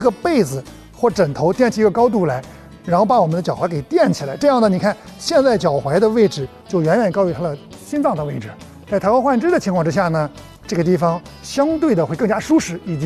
这个被子或枕头垫起一个高度来，然后把我们的脚踝给垫起来。这样呢，你看现在脚踝的位置就远远高于它的心脏的位置。在抬头换肢的情况之下呢，这个地方相对的会更加舒适，以及